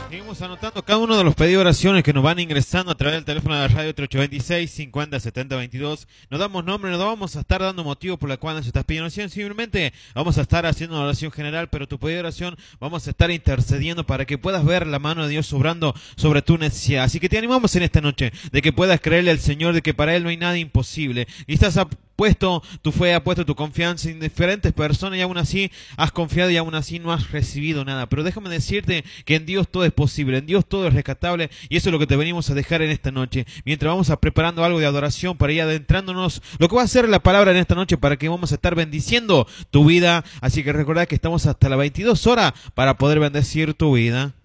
Seguimos anotando cada uno de los pedidos de oraciones que nos van ingresando a través del teléfono de la radio 3826-507022. Nos damos nombre, nos vamos a estar dando motivos por la cual nos estás pidiendo oración. Simplemente vamos a estar haciendo una oración general, pero tu pedido de oración vamos a estar intercediendo para que puedas ver la mano de Dios obrando sobre tu necesidad. Así que te animamos en esta noche de que puedas creerle al Señor, de que para Él no hay nada imposible. Y estás puesto tu fe, ha puesto tu confianza en diferentes personas y aún así has confiado y aún así no has recibido nada. Pero déjame decirte que en Dios todo es posible, en Dios todo es rescatable y eso es lo que te venimos a dejar en esta noche. Mientras vamos a preparando algo de adoración para ir adentrándonos lo que va a ser la palabra en esta noche para que vamos a estar bendiciendo tu vida. Así que recordad que estamos hasta las 22 horas para poder bendecir tu vida.